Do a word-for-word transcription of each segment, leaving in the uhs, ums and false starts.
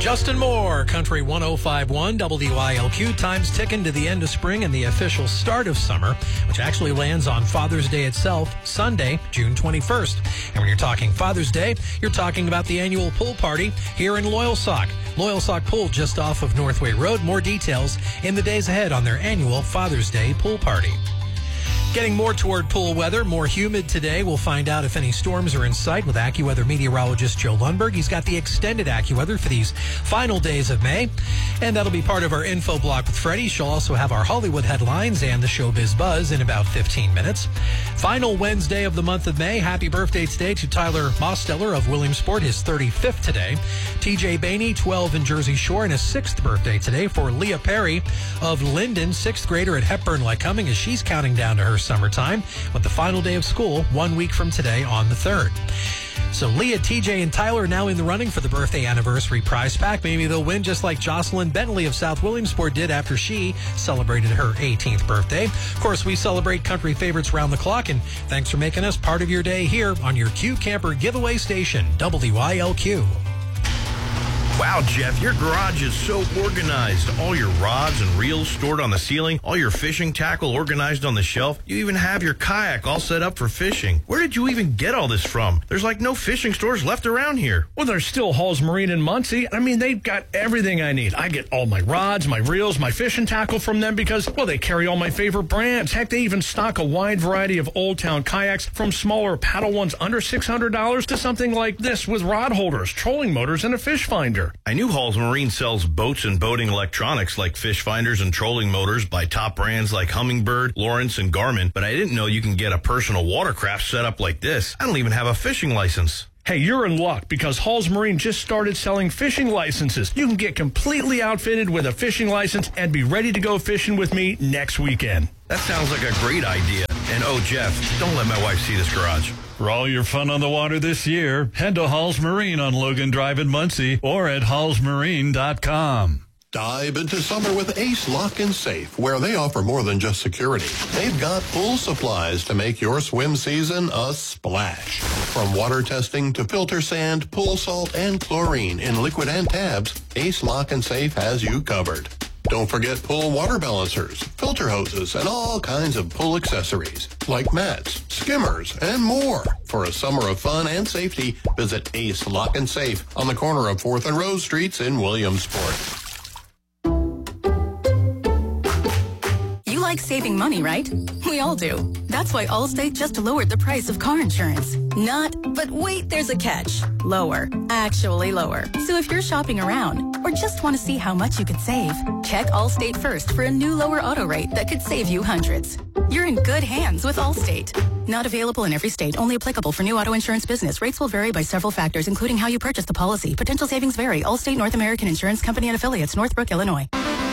Justin Moore, Country one oh five point one W I L Q. Time's ticking to the end of spring and the official start of summer, which actually lands on Father's Day itself, Sunday, June twenty-first. And when you're talking Father's Day, you're talking about the annual pool party here in Loyalsock. Loyalsock Pool just off of Northway Road. More details in the days ahead on their annual Father's Day pool party. Getting more toward pool weather, more humid today. We'll find out if any storms are in sight with AccuWeather meteorologist Joe Lundberg. He's got the extended AccuWeather for these final days of May, and that'll be part of our info block with Freddie. She'll also have our Hollywood headlines and the Showbiz Buzz in about fifteen minutes. Final Wednesday of the month of May. Happy birthday today to Tyler Mosteller of Williamsport, his thirty-fifth today. T J Bainey, twelve in Jersey Shore, and his sixth birthday today for Leah Perry of Linden, sixth grader at Hepburn Lycoming, as she's counting down to her summertime with the final day of school one week from today on the third. So Leah, T J, and Tyler are now in the running for the birthday anniversary prize pack. Maybe they'll win just like Jocelyn Bentley of South Williamsport did after she celebrated her eighteenth birthday. Of course, we celebrate country favorites round the clock, and thanks for making us part of your day here on your Q Camper giveaway station, W I L Q. Wow, Jeff, your garage is so organized. All your rods and reels stored on the ceiling, all your fishing tackle organized on the shelf. You even have your kayak all set up for fishing. Where did you even get all this from? There's like no fishing stores left around here. Well, there's still Hall's Marine in Muncie. I mean, they've got everything I need. I get all my rods, my reels, my fishing tackle from them because, well, they carry all my favorite brands. Heck, they even stock a wide variety of Old Town kayaks, from smaller paddle ones under six hundred dollars to something like this with rod holders, trolling motors, and a fish finder. I knew Hall's Marine sells boats and boating electronics like fish finders and trolling motors by top brands like Humminbird, Lawrence, and Garmin, but I didn't know you can get a personal watercraft set up like this. I don't even have a fishing license. Hey, you're in luck because Hall's Marine just started selling fishing licenses. You can get completely outfitted with a fishing license and be ready to go fishing with me next weekend. That sounds like a great idea. And oh, Jeff, don't let my wife see this garage. For all your fun on the water this year, head to Hall's Marine on Logan Drive in Muncie or at halls marine dot com. Dive into summer with Ace Lock and Safe, where they offer more than just security. They've got pool supplies to make your swim season a splash. From water testing to filter sand, pool salt, and chlorine in liquid and tabs, Ace Lock and Safe has you covered. Don't forget pool water balancers, filter hoses, and all kinds of pool accessories like mats, skimmers, and more. For a summer of fun and safety, visit Ace Lock and Safe on the corner of fourth and Rose Streets in Williamsport. You like saving money, right? We all do. That's why Allstate just lowered the price of car insurance. Not, but wait, there's a catch. Lower. Actually lower. So if you're shopping around or just want to see how much you could save, check Allstate first for a new lower auto rate that could save you hundreds. You're in good hands with Allstate. Not available in every state. Only applicable for new auto insurance business. Rates will vary by several factors, including how you purchase the policy. Potential savings vary. Allstate North American Insurance Company and Affiliates, Northbrook, Illinois.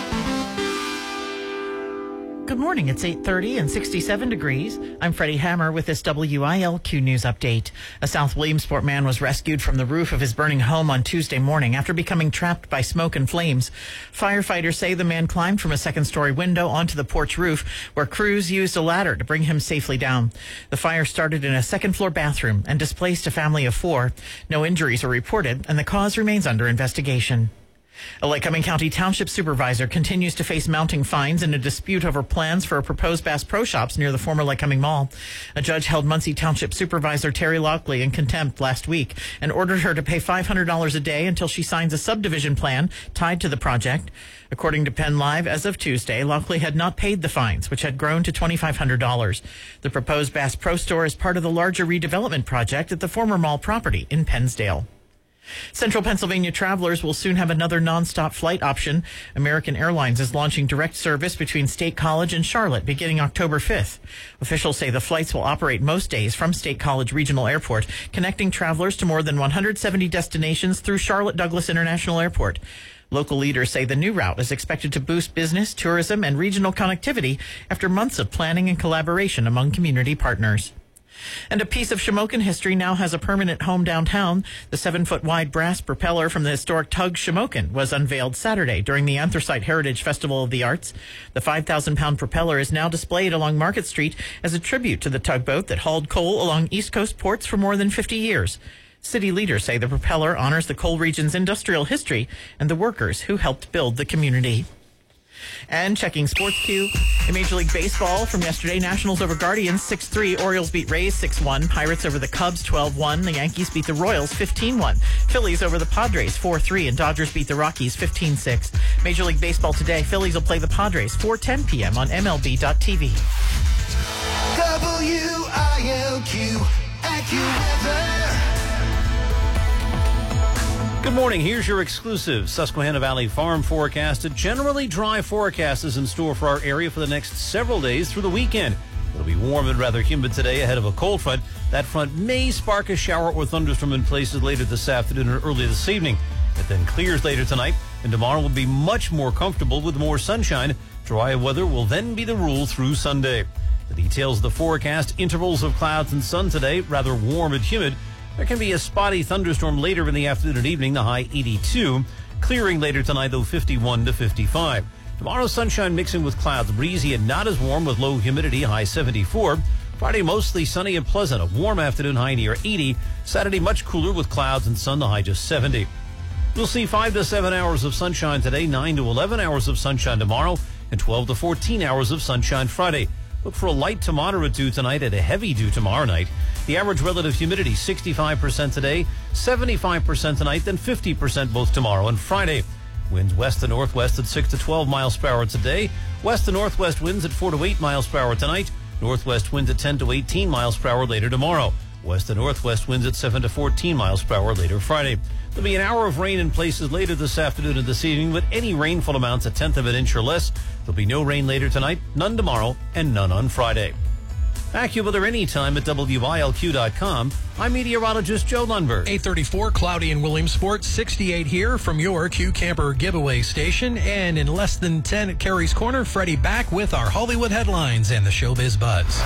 Good morning. It's eight thirty and sixty-seven degrees. I'm Freddie Hammer with this W I L Q News Update. A South Williamsport man was rescued from the roof of his burning home on Tuesday morning after becoming trapped by smoke and flames. Firefighters say the man climbed from a second-story window onto the porch roof, where crews used a ladder to bring him safely down. The fire started in a second-floor bathroom and displaced a family of four. No injuries are reported, and the cause remains under investigation. A Lycoming County Township supervisor continues to face mounting fines in a dispute over plans for a proposed Bass Pro Shops near the former Lycoming Mall. A judge held Muncie Township Supervisor Terry Lockley in contempt last week and ordered her to pay five hundred dollars a day until she signs a subdivision plan tied to the project. According to Penn Live, as of Tuesday, Lockley had not paid the fines, which had grown to twenty-five hundred dollars. The proposed Bass Pro Store is part of the larger redevelopment project at the former mall property in Pennsdale. Central Pennsylvania travelers will soon have another nonstop flight option. American Airlines is launching direct service between State College and Charlotte beginning October fifth. Officials say the flights will operate most days from State College Regional Airport, connecting travelers to more than one hundred seventy destinations through Charlotte Douglas International Airport. Local leaders say the new route is expected to boost business, tourism, and regional connectivity after months of planning and collaboration among community partners. And a piece of Shamokin history now has a permanent home downtown. The seven-foot-wide brass propeller from the historic tug Shamokin was unveiled Saturday during the Anthracite Heritage Festival of the Arts. The five thousand pound propeller is now displayed along Market Street as a tribute to the tugboat that hauled coal along East Coast ports for more than fifty years. City leaders say the propeller honors the coal region's industrial history and the workers who helped build the community. And checking Sports Q, in Major League Baseball from yesterday, Nationals over Guardians six three, Orioles beat Rays six one, Pirates over the Cubs twelve one, the Yankees beat the Royals fifteen one, Phillies over the Padres four three, and Dodgers beat the Rockies fifteen six. Major League Baseball today, Phillies will play the Padres four ten p.m. on M L B dot T V. W I L Q, AccuWeather. Good morning. Here's your exclusive Susquehanna Valley Farm forecast. A generally dry forecast is in store for our area for the next several days through the weekend. It'll be warm and rather humid today ahead of a cold front. That front may spark a shower or thunderstorm in places later this afternoon or early this evening. It then clears later tonight, and tomorrow will be much more comfortable with more sunshine. Dry weather will then be the rule through Sunday. The details of the forecast: intervals of clouds and sun today, rather warm and humid. There can be a spotty thunderstorm later in the afternoon and evening, the high eighty-two. Clearing later tonight, though, fifty-one to fifty-five. Tomorrow, sunshine mixing with clouds, breezy and not as warm with low humidity, high seventy-four. Friday, mostly sunny and pleasant, a warm afternoon, high near eighty. Saturday, much cooler with clouds and sun, the high just seventy. We'll see five to seven hours of sunshine today, nine to eleven hours of sunshine tomorrow, and twelve to fourteen hours of sunshine Friday. Look for a light to moderate dew tonight and a heavy dew tomorrow night. The average relative humidity, sixty-five percent today, seventy-five percent tonight, then fifty percent both tomorrow and Friday. Winds west to northwest at six to twelve miles per hour today. West to northwest winds at four to eight miles per hour tonight. Northwest winds at ten to eighteen miles per hour later tomorrow. West to northwest winds at seven to fourteen miles per hour later Friday. There'll be an hour of rain in places later this afternoon and this evening, with any rainfall amounts a tenth of an inch or less. There'll be no rain later tonight, none tomorrow, and none on Friday. AccuWeather anytime at W I L Q dot com. I'm meteorologist Joe Lundberg. eight thirty-four, cloudy in Williamsport, sixty-eight here from your Q Camper giveaway station. And in less than ten at Carey's Corner, Freddie back with our Hollywood headlines and the Showbiz Buzz.